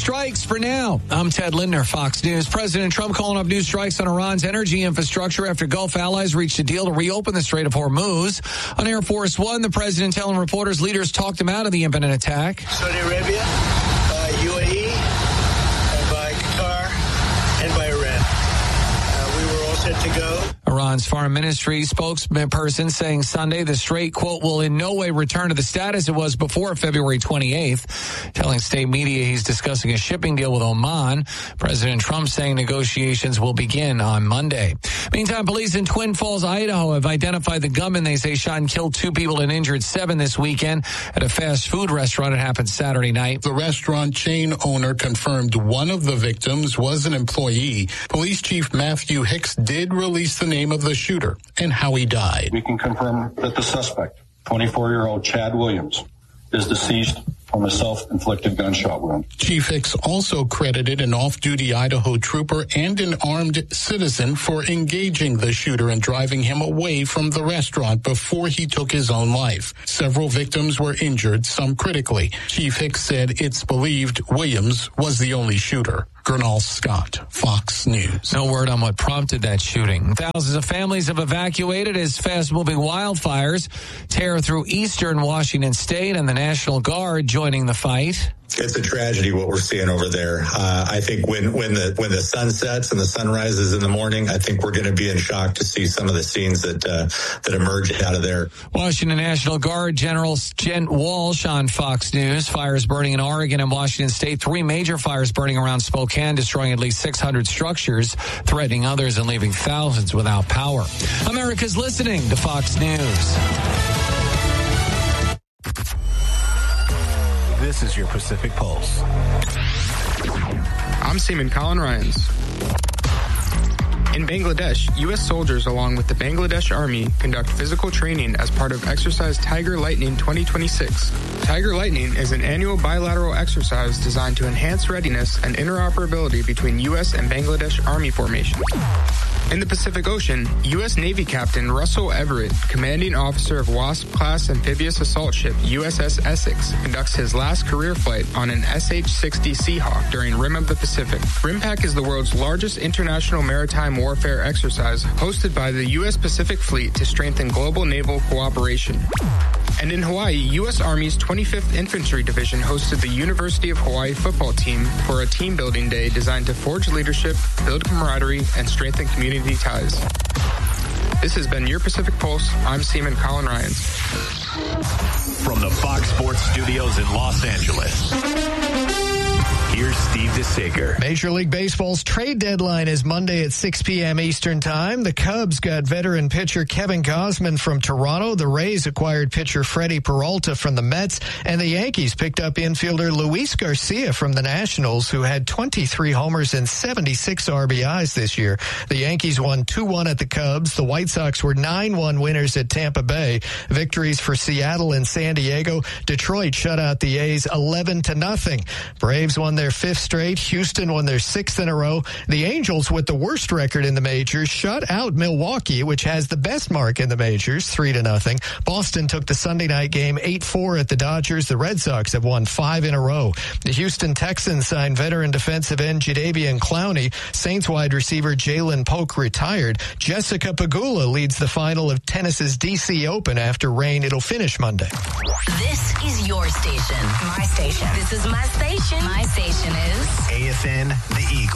strikes for now. I'm Ted Lindner, Fox News. President Trump calling off new strikes on Iran's energy infrastructure after Gulf allies reached a deal to reopen the Strait of Hormuz. On Air Force One, the president telling reporters leaders talked him out of the imminent attack. Saudi Arabia, by UAE, and by Qatar, and by Iran. We were all set to go. Iran's foreign ministry spokesperson saying Sunday the strait, quote, will in no way return to the status it was before February 28th, telling state media he's discussing a shipping deal with Oman. President Trump saying negotiations will begin on Monday. Meantime, police in Twin Falls, Idaho have identified the gunman they say shot and killed 2 people and injured 7 this weekend at a fast food restaurant. It happened Saturday night. The restaurant chain owner confirmed one of the victims was an employee. Police Chief Matthew Hicks did release the name of the shooter and how he died. We can confirm that the suspect, 24-year-old Chad Williams, is deceased from a self-inflicted gunshot wound. Chief Hicks also credited an off-duty Idaho trooper and an armed citizen for engaging the shooter and driving him away from the restaurant before he took his own life. Several victims were injured, some critically. Chief Hicks said it's believed Williams was the only shooter. Gernal Scott, Fox News. No word on what prompted that shooting. Thousands of families have evacuated as fast-moving wildfires tear through eastern Washington state, and the National Guard joining the fight. It's a tragedy what we're seeing over there. I think when the sun sets and the sun rises in the morning, I think we're going to be in shock to see some of the scenes that emerge out of there. Washington National Guard General Jen Walsh on Fox News. Fires burning in Oregon and Washington State. 3 major fires burning around Spokane, destroying at least 600 structures, threatening others and leaving thousands without power. America's listening to Fox News. This is your Pacific Pulse. I'm Seaman Colin Ryans. In Bangladesh, U.S. soldiers along with the Bangladesh Army conduct physical training as part of Exercise Tiger Lightning 2026. Tiger Lightning is an annual bilateral exercise designed to enhance readiness and interoperability between U.S. and Bangladesh Army formations. In the Pacific Ocean, U.S. Navy Captain Russell Everett, commanding officer of WASP-class amphibious assault ship USS Essex, conducts his last career flight on an SH-60 Seahawk during Rim of the Pacific. RIMPAC is the world's largest international maritime warfare exercise hosted by the U.S. Pacific Fleet to strengthen global naval cooperation. And in Hawaii, U.S. Army's 25th Infantry Division hosted the University of Hawaii football team for a team-building day designed to forge leadership, build camaraderie, and strengthen community ties. This has been your Pacific Pulse. I'm Seaman Colin Ryans. From the Fox Sports Studios in Los Angeles, here's Steve DeSager. Major League Baseball's trade deadline is Monday at 6 p.m. Eastern Time. The Cubs got veteran pitcher Kevin Gausman from Toronto. The Rays acquired pitcher Freddie Peralta from the Mets. And the Yankees picked up infielder Luis Garcia from the Nationals, who had 23 homers and 76 RBIs this year. The Yankees won 2-1 at the Cubs. The White Sox were 9-1 winners at Tampa Bay. Victories for Seattle and San Diego. Detroit shut out the A's 11-0. Braves won their 5th straight. Houston won their 6th in a row. The Angels, with the worst record in the majors, shut out Milwaukee, which has the best mark in the majors, 3-0. Boston took the Sunday night game 8-4 at the Dodgers. The Red Sox have won 5 in a row. The Houston Texans signed veteran defensive end Jadeveon Clowney. Saints wide receiver Jalen Polk retired. Jessica Pegula leads the final of tennis's D.C. Open after rain. It'll finish Monday. This is your station. My station. This is my station. My station is AFN, The Eagle.